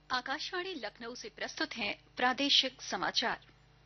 आकाशवाणी लखनऊ से प्रस्तुत हैं प्रादेशिक समाचार।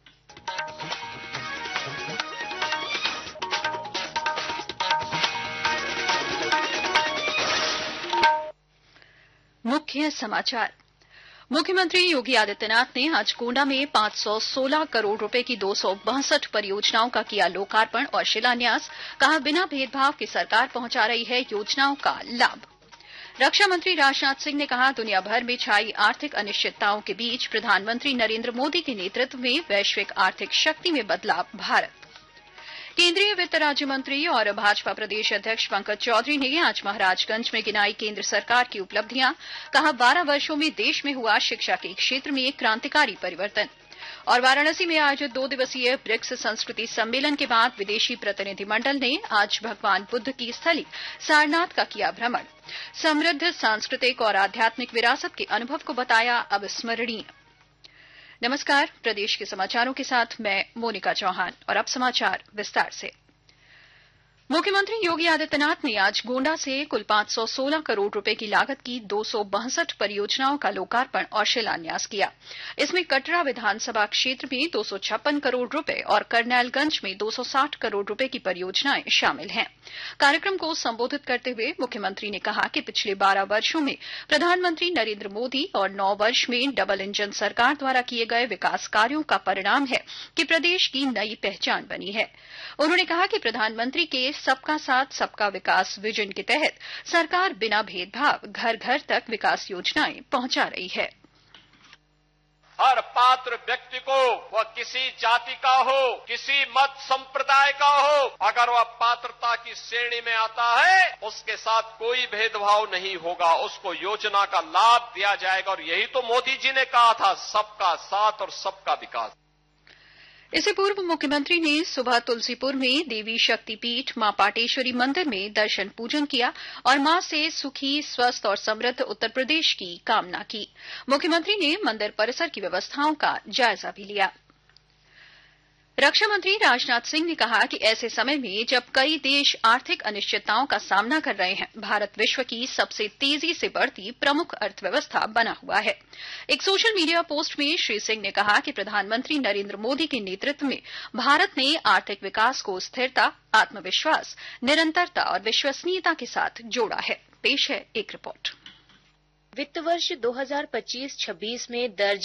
मुख्य समाचार। मुख्यमंत्री योगी आदित्यनाथ ने आज गोंडा में 516 करोड़ रुपए की 262 परियोजनाओं का किया लोकार्पण और शिलान्यास। कहा, बिना भेदभाव की सरकार पहुंचा रही है योजनाओं का लाभ। रक्षा मंत्री राजनाथ सिंह ने कहा, दुनिया भर में छाई आर्थिक अनिश्चितताओं के बीच प्रधानमंत्री नरेंद्र मोदी के नेतृत्व में वैश्विक आर्थिक शक्ति में बदला भारत। केंद्रीय वित्त राज्य मंत्री और भाजपा प्रदेश अध्यक्ष पंकज चौधरी ने आज महाराजगंज में गिनाई केंद्र सरकार की उपलब्धियां। कहा, 12 वर्षों में देश में हुआ शिक्षा के क्षेत्र में क्रांतिकारी परिवर्तन। और वाराणसी में आयोजित 2 दिवसीय ब्रिक्स संस्कृति सम्मेलन के बाद विदेशी प्रतिनिधिमंडल ने आज भगवान बुद्ध की स्थली सारनाथ का किया भ्रमण। समृद्ध सांस्कृतिक और आध्यात्मिक विरासत के अनुभव को बताया अविस्मरणीय। नमस्कार, प्रदेश के समाचारों के साथ मैं मोनिका चौहान। और अब समाचार विस्तार से। मुख्यमंत्री योगी आदित्यनाथ ने आज गोंडा से कुल 516 करोड़ रुपए की लागत की 262 परियोजनाओं का लोकार्पण और शिलान्यास किया। इसमें कटरा विधानसभा क्षेत्र में 256 करोड़ रुपए और करनैलगंज में 260 करोड़ रुपए की परियोजनाएं शामिल हैं। कार्यक्रम को संबोधित करते हुए मुख्यमंत्री ने कहा कि पिछले 12 वर्षों में प्रधानमंत्री नरेंद्र मोदी और 9 वर्ष में डबल इंजन सरकार द्वारा किए गए विकास कार्यों का परिणाम है कि प्रदेश की नई पहचान बनी है। उन्होंने कहा कि प्रधानमंत्री के सबका साथ सबका विकास विजन के तहत सरकार बिना भेदभाव घर घर तक विकास योजनाएं पहुंचा रही है। हर पात्र व्यक्ति को, वह किसी जाति का हो, किसी मत संप्रदाय का हो, अगर वह पात्रता की श्रेणी में आता है, उसके साथ कोई भेदभाव नहीं होगा, उसको योजना का लाभ दिया जाएगा। और यही तो मोदी जी ने कहा था, सबका साथ और सबका विकास। इससे पूर्व मुख्यमंत्री ने सुबह तुलसीपुर में देवी शक्तिपीठ मां पाटेश्वरी मंदिर में दर्शन पूजन किया और मां से सुखी, स्वस्थ और समृद्ध उत्तर प्रदेश की कामना की। मुख्यमंत्री ने मंदिर परिसर की व्यवस्थाओं का जायजा भी लिया। रक्षा मंत्री राजनाथ सिंह ने कहा कि ऐसे समय में जब कई देश आर्थिक अनिश्चितताओं का सामना कर रहे हैं, भारत विश्व की सबसे तेजी से बढ़ती प्रमुख अर्थव्यवस्था बना हुआ है। एक सोशल मीडिया पोस्ट में श्री सिंह ने कहा कि प्रधानमंत्री नरेंद्र मोदी के नेतृत्व में भारत ने आर्थिक विकास को स्थिरता, आत्मविश्वास, निरंतरता और विश्वसनीयता के साथ जोड़ा है। पेश है एक रिपोर्ट। वित्त वर्ष 2025-26 में दर्ज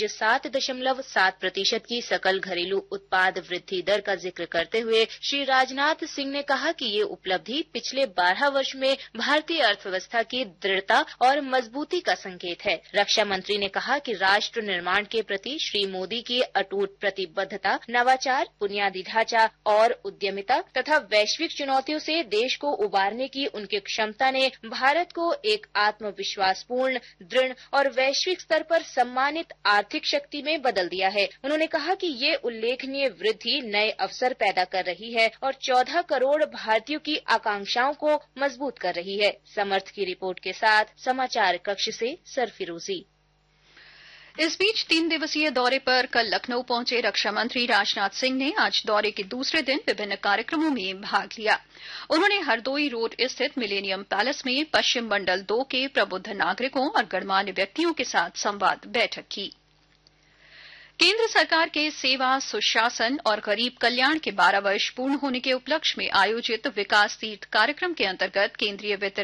7.7% की सकल घरेलू उत्पाद वृद्धि दर का जिक्र करते हुए श्री राजनाथ सिंह ने कहा कि ये उपलब्धि पिछले 12 वर्ष में भारतीय अर्थव्यवस्था की दृढ़ता और मजबूती का संकेत है। रक्षा मंत्री ने कहा कि राष्ट्र निर्माण के प्रति श्री मोदी की अटूट प्रतिबद्धता, नवाचार, बुनियादी ढांचा और उद्यमिता तथा वैश्विक चुनौतियों से देश को उबारने की उनकी क्षमता ने भारत को एक आत्मविश्वासपूर्ण, दृढ़ और वैश्विक स्तर पर सम्मानित आर्थिक शक्ति में बदल दिया है। उन्होंने कहा कि ये उल्लेखनीय वृद्धि नए अवसर पैदा कर रही है और 14 करोड़ भारतीयों की आकांक्षाओं को मजबूत कर रही है। समर्थ की रिपोर्ट के साथ समाचार कक्ष से सरफिरोजी। इस बीच 3 दिवसीय दौरे पर कल लखनऊ पहुंचे रक्षा मंत्री राजनाथ सिंह ने आज दौरे के दूसरे दिन विभिन्न कार्यक्रमों में भाग लिया। उन्होंने हरदोई रोड स्थित मिलेनियम पैलेस में पश्चिम मंडल 2 के प्रबुद्ध नागरिकों और गणमान्य व्यक्तियों के साथ संवाद बैठक की। केंद्र सरकार के सेवा, सुशासन और गरीब कल्याण के 12 वर्ष पूर्ण होने के उपलक्ष्य में आयोजित विकास तीर्थ कार्यक्रम के अंतर्गत केंद्रीय वित्त